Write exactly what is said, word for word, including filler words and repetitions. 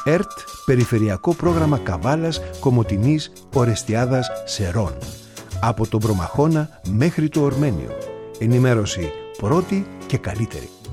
ΕΡΤ Περιφερειακό Πρόγραμμα Καβάλας, Κομοτηνής, Ορεστιάδας, Σερών. Από τον Προμαχώνα μέχρι το Ορμένιο. Ενημέρωση πρώτη και καλύτερη.